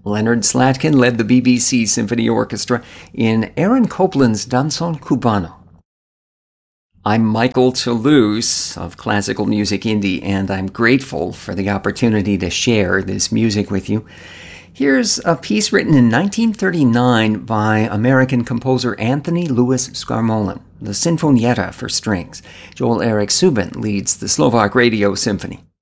Leonard Slatkin led the BBC Symphony Orchestra in Aaron Copland's Danzón Cubano. I'm Michael Toulouse of Classical Music Indie, and I'm grateful for the opportunity to share this music with you. Here's a piece written in 1939 by American composer Anthony Louis Scarmolin, the Sinfonietta for strings. Joel Eric Subin leads the Slovak Radio Symphony.